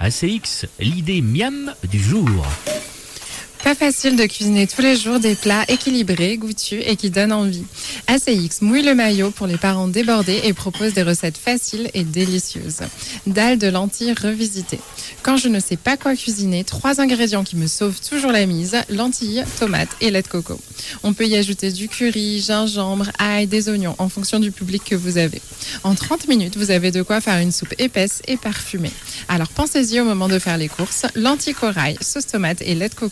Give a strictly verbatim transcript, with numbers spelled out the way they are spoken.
A C X, l'idée miam du jour. Pas facile de cuisiner tous les jours des plats équilibrés, goûtus et qui donnent envie. A C X mouille le maillot pour les parents débordés et propose des recettes faciles et délicieuses. Dalle de lentilles revisitées. Quand je ne sais pas quoi cuisiner, trois ingrédients qui me sauvent toujours la mise, lentilles, tomates et lait de coco. On peut y ajouter du curry, gingembre, ail, des oignons en fonction du public que vous avez. En trente minutes, vous avez de quoi faire une soupe épaisse et parfumée. Alors pensez-y au moment de faire les courses, lentilles corail, sauce tomate et lait de coco.